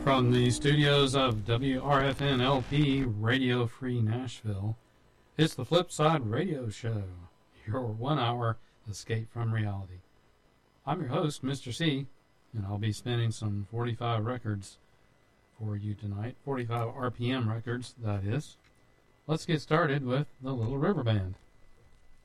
From the studios of WRFN-LP Radio Free Nashville, it's the Flipside Radio Show, your 1 hour escape from reality. I'm your host, Mr. C, and I'll be spinning some 45 records for you tonight, 45 RPM records, that is. Let's get started with the Little River Band.